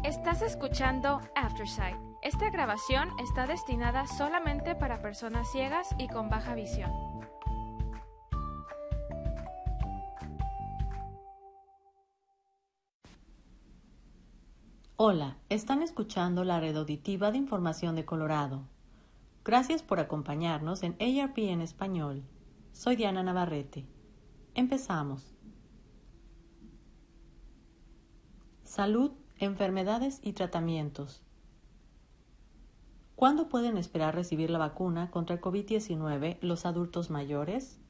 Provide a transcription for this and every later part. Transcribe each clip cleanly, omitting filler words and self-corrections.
Estás escuchando Aftersight. Esta grabación está destinada solamente para personas ciegas y con baja visión. Hola, están escuchando la red auditiva de información de Colorado. Gracias por acompañarnos en ARP en español. Soy Diana Navarrete. Empezamos. Salud, enfermedades y tratamientos. ¿Cuándo pueden esperar recibir la vacuna contra el COVID-19 los adultos mayores?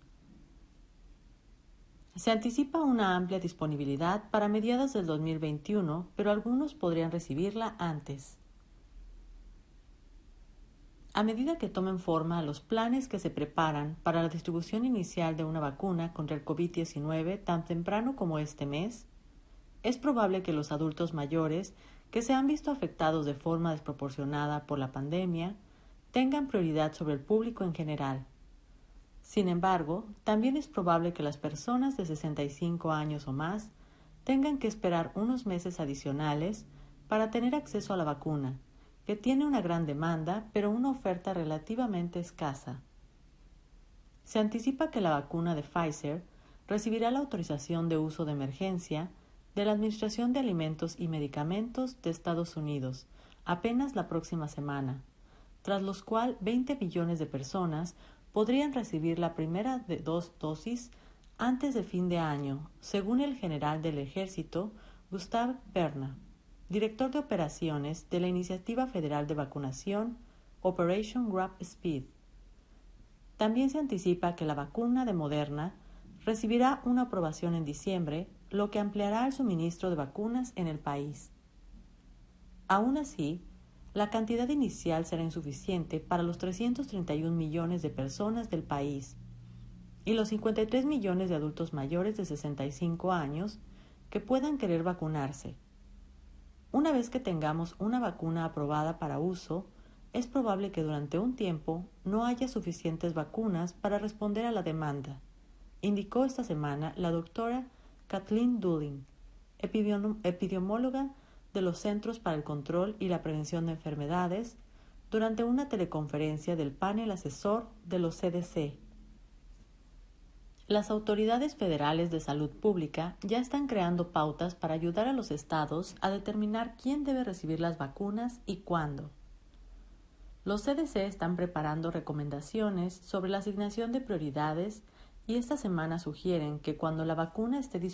Se anticipa una amplia disponibilidad para mediados del 2021, pero algunos podrían recibirla antes. A medida que tomen forma los planes que se preparan para la distribución inicial de una vacuna contra el COVID-19 tan temprano como este mes, es probable que los adultos mayores que se han visto afectados de forma desproporcionada por la pandemia tengan prioridad sobre el público en general. Sin embargo, también es probable que las personas de 65 años o más tengan que esperar unos meses adicionales para tener acceso a la vacuna, que tiene una gran demanda, pero una oferta relativamente escasa. Se anticipa que la vacuna de Pfizer recibirá la autorización de uso de emergencia de la Administración de Alimentos y Medicamentos de Estados Unidos apenas la próxima semana, tras lo cual 20 millones de personas podrían recibir la primera de 2 dosis antes de fin de año, según el general del Ejército, Gustav Berna, director de operaciones de la Iniciativa Federal de Vacunación, Operation Warp Speed. También se anticipa que la vacuna de Moderna recibirá una aprobación en diciembre, lo que ampliará el suministro de vacunas en el país. Aún así, la cantidad inicial será insuficiente para los 331 millones de personas del país y los 53 millones de adultos mayores de 65 años que puedan querer vacunarse. Una vez que tengamos una vacuna aprobada para uso, es probable que durante un tiempo no haya suficientes vacunas para responder a la demanda, indicó esta semana la doctora Kathleen Dooling, epidemióloga de los Centros para el Control y la Prevención de Enfermedades, durante una teleconferencia del panel asesor de los CDC. Las autoridades federales de salud pública ya están creando pautas para ayudar a los estados a determinar quién debe recibir las vacunas y cuándo. Los CDC están preparando recomendaciones sobre la asignación de prioridades y esta semana sugieren que cuando la vacuna esté disponible